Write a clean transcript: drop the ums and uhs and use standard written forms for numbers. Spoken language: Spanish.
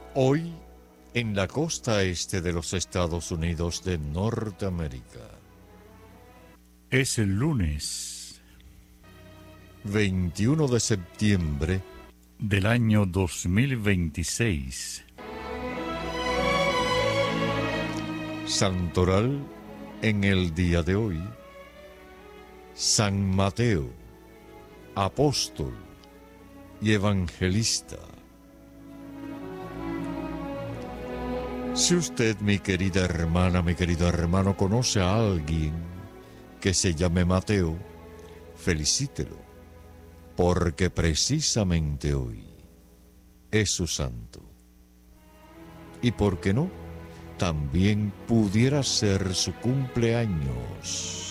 Hoy, en la costa este de los Estados Unidos de Norteamérica, Es el lunes 21 de septiembre, del año 2026. santoral en el día de hoy, San Mateo, apóstol y evangelista. Si usted, mi querida hermana, mi querido hermano, conoce a alguien que se llame Mateo, felicítelo, porque precisamente hoy es su santo. ¿Y por qué no? También pudiera ser su cumpleaños.